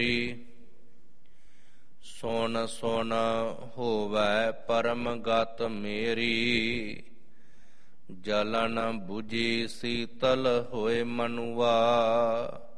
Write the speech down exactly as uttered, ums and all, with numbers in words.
ਸੁਨ ਸੁਨ ਹੋਵੈ ਪਰਮ ਗਤ ਮੇਰੀ, ਜਲਨ ਬੁਝੀ ਸੀਤਲ ਹੋਏ ਮਨੁਆ।